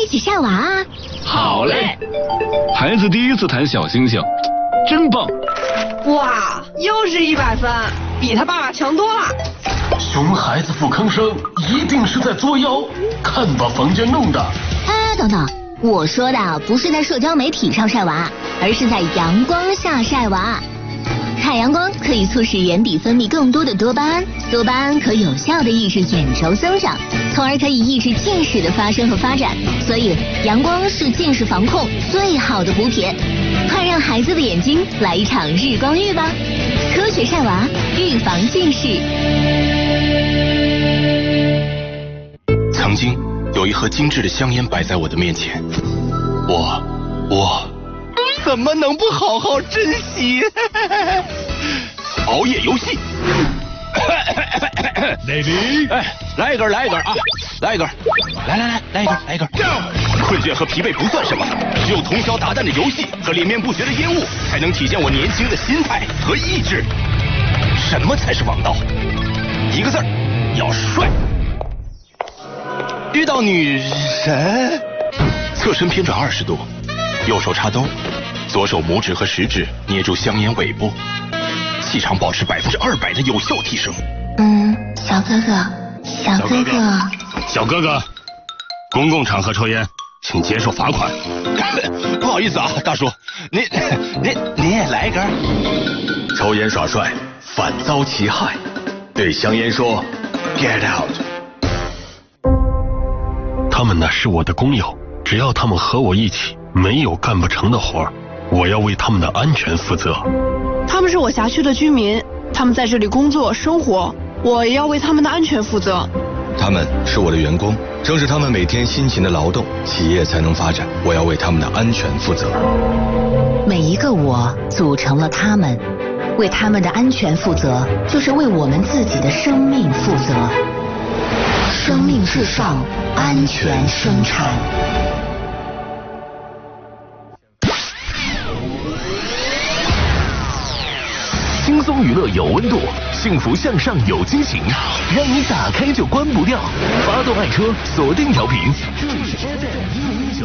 一起晒娃啊！ 好嘞！孩子第一次弹小星星，真棒！ 哇，又是100分，比他爸爸强多了。 熊孩子不吭声，一定是在作妖，看把房间弄的。 哎，等等，我说的不是在社交媒体上晒娃，而是在阳光下晒娃。晒阳光可以促使眼底分泌更多的多巴胺，多巴胺可有效地抑制眼轴增长，从而可以抑制近视的发生和发展。所以，阳光是近视防控最好的补品。快让孩子的眼睛来一场日光浴吧！科学晒娃，预防近视。 曾经有一盒精致的香烟摆在我的面前，我怎么能不好好珍惜？熬夜游戏 ，Lady， 来一根啊，来一根，来一根。困倦和疲惫不算什么，只有通宵达旦的游戏和连绵不绝的烟雾，才能体现我年轻的心态和意志。什么才是王道？一个字儿，要帅。遇到女神，侧身偏转20度，右手插兜，左手拇指和食指捏住香烟尾部，气场保持200%的有效提升。 小哥哥， 公共场合抽烟，请接受罚款。不好意思啊，大叔，您也来一根。抽烟耍帅，反遭其害。对香烟说 ，Get out。 他们呢是我的工友，只要他们和我一起，没有干不成的活儿。我要为他们的安全负责。 他们是我辖区的居民，他们在这里工作生活，我也要为他们的安全负责。 他们是我的员工，正是他们每天辛勤的劳动，企业才能发展。我要为他们的安全负责。 每一个我组成了他们，为他们的安全负责，就是为我们自己的生命负责。生命至上，安全生产。 轻松娱乐有温度，幸福向上有激情，让你打开就关不掉。发动爱车，锁定调频，这里是 FM105.9。